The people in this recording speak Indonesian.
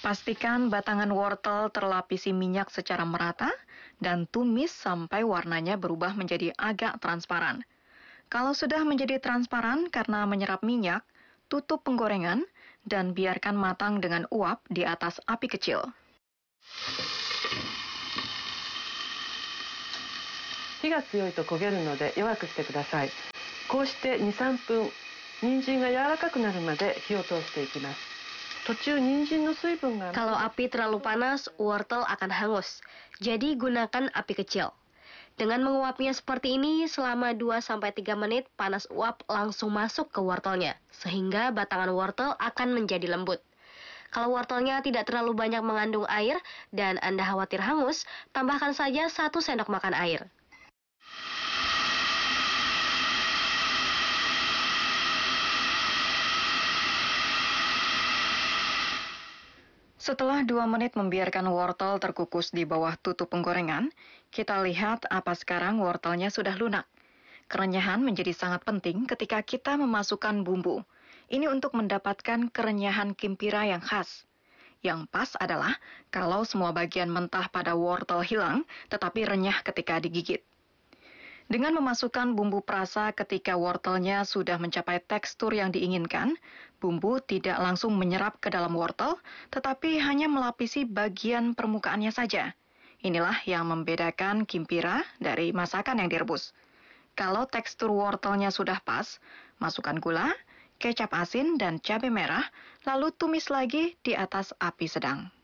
Pastikan batangan wortel terlapisi minyak secara merata dan tumis sampai warnanya berubah menjadi agak transparan. Kalau sudah menjadi transparan karena menyerap minyak, tutup penggorengan dan biarkan matang dengan uap di atas api kecil. 火が強いと焦げるので弱くしてください。こうして2、3分、人参が柔らかくなるまで火を通していきます。 Kalau api terlalu panas, wortel akan hangus. Jadi gunakan api kecil. Dengan menguapnya seperti ini selama 2-3 menit, panas uap langsung masuk ke wortelnya, sehingga batangan wortel akan menjadi lembut. Kalau wortelnya tidak terlalu banyak mengandung air dan Anda khawatir hangus, tambahkan saja 1 sendok makan air. Setelah 2 menit membiarkan wortel terkukus di bawah tutup penggorengan, kita lihat apa sekarang wortelnya sudah lunak. Kerenyahan menjadi sangat penting ketika kita memasukkan bumbu. Ini untuk mendapatkan kerenyahan kimpira yang khas. Yang pas adalah kalau semua bagian mentah pada wortel hilang, tetapi renyah ketika digigit. Dengan memasukkan bumbu perasa ketika wortelnya sudah mencapai tekstur yang diinginkan, bumbu tidak langsung menyerap ke dalam wortel, tetapi hanya melapisi bagian permukaannya saja. Inilah yang membedakan kimpira dari masakan yang direbus. Kalau tekstur wortelnya sudah pas, masukkan gula, kecap asin, dan cabai merah, lalu tumis lagi di atas api sedang.